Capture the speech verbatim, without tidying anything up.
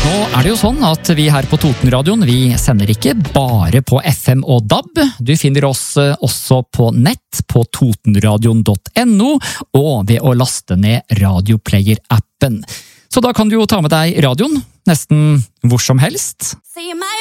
Nå er det jo sånn at vi her på Totenradioen, vi sender ikke bare på F M og D A B. Du finner oss også på nett på totenradion punktum no og ved å laste ned Radioplayer-appen. Så da kan du jo ta med deg radioen nesten hvor som helst. See my